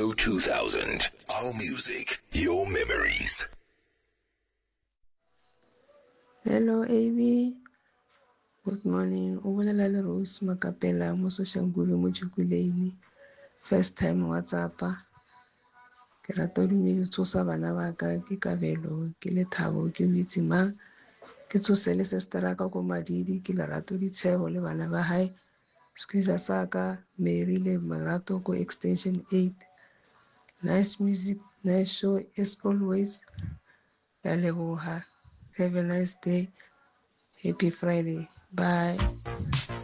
Radio 2000. Our music, your memories. Hello, AB. Good morning. O bolela le Rose Makapela mo Soshangulu mo Jukuleni. First time WhatsApp. Ke rata o dumedi tsosa bana ba ka ke Kabelo ke le Thabo ke Witsi mang ke tsose le sister ka ko Madidi ke Lerato Ditshego le bana ba hae Squeezer Saka Mary le Marato ko extension 8. Nice music, nice show as always. La leboha. Have a nice day. Happy Friday. Bye.